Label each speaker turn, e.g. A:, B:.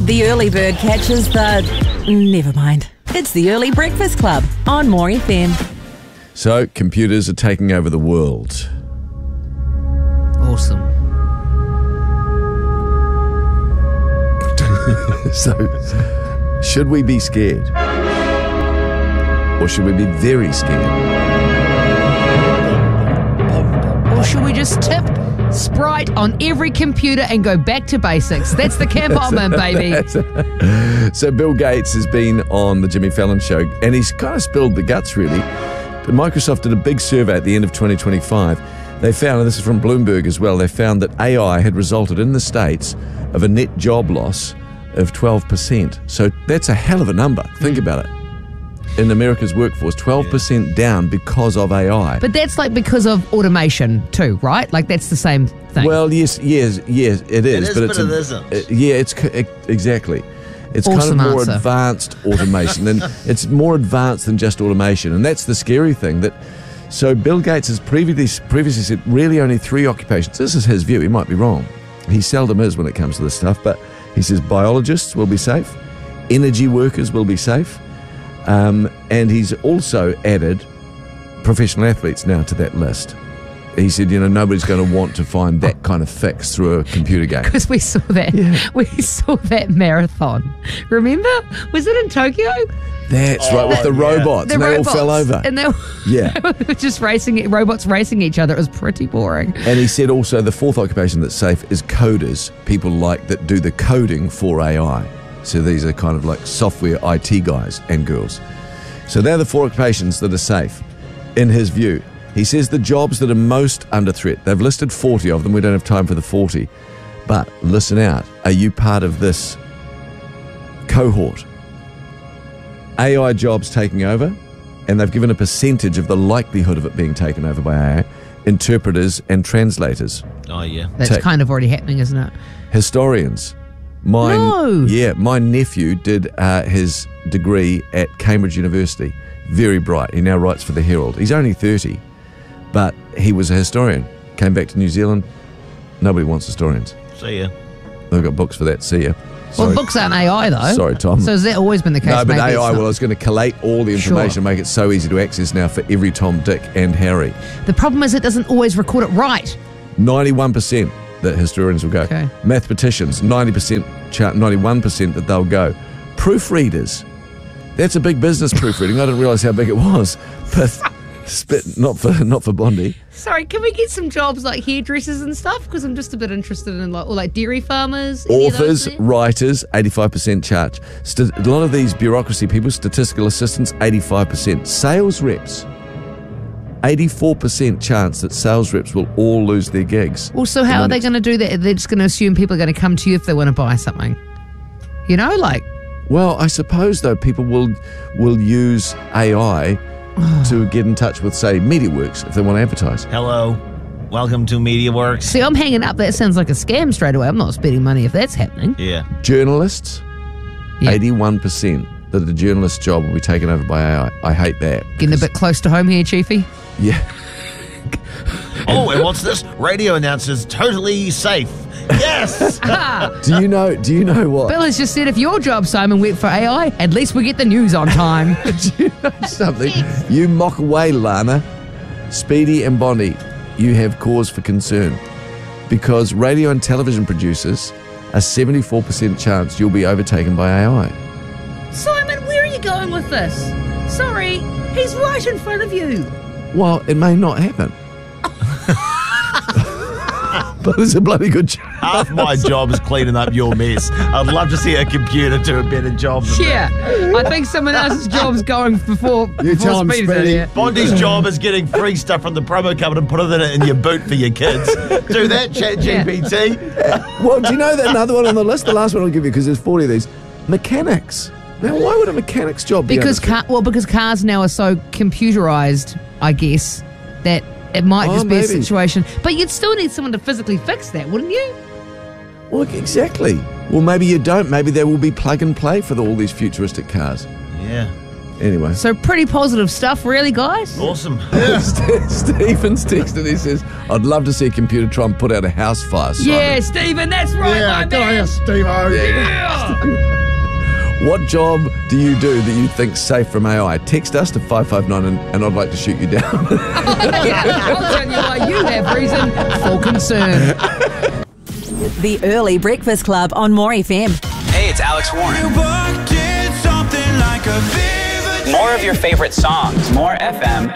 A: The early bird catches the... Never mind. It's the Early Breakfast Club on More FM.
B: So, computers are taking over the world.
C: Awesome.
B: So, should we be scared? Or should we be very scared?
C: Or should we just tip Sprite on every computer and go back to basics? That's the camp I'm in, baby.
B: So Bill Gates has been on the Jimmy Fallon show and he's kind of spilled the guts, really. Microsoft did a big survey at the end of 2025. They found, and this is from Bloomberg as well, they found that AI had resulted in the States of a net job loss of 12%. So that's a hell of a number. Think about it. In America's workforce, 12% down because of AI.
C: But that's like because of automation too, right? Like that's the same thing.
B: Well, yes, it is.
D: It is, but it isn't.
B: Exactly. It's
C: Awesome
B: kind of more
C: answer.
B: advanced automation, and it's more advanced than just automation, and that's the scary thing. So Bill Gates has previously said really only 3 occupations. This is his view. He might be wrong. He seldom is when it comes to this stuff, but he says biologists will be safe, energy workers will be safe. And he's also added professional athletes now to that list. He said, nobody's going to want to find that kind of fix through a computer game.
C: Because we saw that.
B: Yeah.
C: We saw that marathon. Remember? Was it in Tokyo?
B: That's right, with the robots. And they all fell over.
C: And they were just robots racing each other. It was pretty boring.
B: And he said also the 4th occupation that's safe is coders, people that do the coding for AI. So these are kind of like software IT guys and girls. So they're the 4 occupations that are safe, in his view. He says the jobs that are most under threat, they've listed 40 of them. We don't have time for the 40. But listen out. Are you part of this cohort? AI jobs taking over, and they've given a percentage of the likelihood of it being taken over by AI. Interpreters and translators.
D: Oh, yeah.
C: That's kind of already happening, isn't it?
B: Historians.
C: No.
B: Yeah, my nephew did his degree at Cambridge University. Very bright. He now writes for the Herald. He's only 30, but he was a historian. Came back to New Zealand. Nobody wants historians.
D: See ya.
B: They've got books for that. See ya. Sorry.
C: Well, books aren't AI though.
B: Sorry, Tom.
C: So has that always been the case?
B: No, but
C: Maybe it's
B: AI,
C: not.
B: well, I was going to collate all the information
C: Sure.
B: and make it so easy to access now for every Tom, Dick and Harry.
C: The problem is it doesn't always record it right.
B: 91% that historians will go.
C: Okay.
B: Mathematicians, 91% that they'll go. Proofreaders. That's a big business, proofreading. I didn't realise how big it was. But not for Bondi.
C: Sorry, can we get some jobs like hairdressers and stuff? Because I'm just a bit interested in like dairy farmers. any of those
B: Authors,
C: there?
B: writers, 85% charge. A lot of these bureaucracy people, statistical assistants, 85%. Sales reps, 84% chance that sales reps will all lose their gigs.
C: Well, so how are they going to do that? They're just going to assume people are going to come to you if they want to buy something.
B: Well, I suppose, though, people will use AI to get in touch with, say, MediaWorks if they want to advertise.
D: Hello. Welcome to MediaWorks.
C: See, I'm hanging up. That sounds like a scam straight away. I'm not spending money if that's happening.
D: Yeah.
B: Journalists,
C: Yeah.
B: 81% that the journalist job will be taken over by AI. I hate that.
C: Getting a bit close to home here, Chiefy.
B: Yeah.
D: Oh, and what's this? Radio announcers totally safe. Yes.
B: Do you know what?
C: Bill has just said if your job, Simon, went for AI, at least we get the news on time.
B: Do you know something? You mock away, Lana. Speedy and Bondi, you have cause for concern. Because radio and television producers, a 74% chance you'll be overtaken by AI.
C: Simon, where are you going with this? Sorry, he's right in front of you.
B: Well, it may not happen. But there's a bloody good chance.
D: Half my job is cleaning up your mess. I'd love to see a computer do a better job than that.
C: Yeah, I think someone else's job's going before
B: tell him,
C: Speedy's out
B: Speedy.
C: here.
D: Bondi's job is getting free stuff from the promo cupboard and putting it in your boot for your kids. Do that, ChatGPT.
B: Well, do you know that another one on the list? The last one I'll give you, because there's 40 of these. Mechanics. Now, why would a mechanic's job be
C: Because because cars now are so computerized, I guess, that it might just be a
B: maybe.
C: situation. But you'd still need someone to physically fix that, wouldn't you?
B: Well, exactly. Well, maybe you don't. Maybe there will be plug and play for all these futuristic cars.
D: Yeah.
B: Anyway.
C: So pretty positive stuff, really, guys.
D: Awesome.
B: Stephen's texted. He says, "I'd love to see a computer try and put out a house fire." Simon.
C: Yeah, Stephen, that's right, my
D: Good on
C: man.
D: you, Steve-O.
B: What job do you do that you think's safe from AI? Text us to 559 and I'd like to shoot you down.
C: I'll tell you why you have reason for concern.
A: The Early Breakfast Club on More FM.
E: Hey, it's Alex Warren. More of your favorite songs. More FM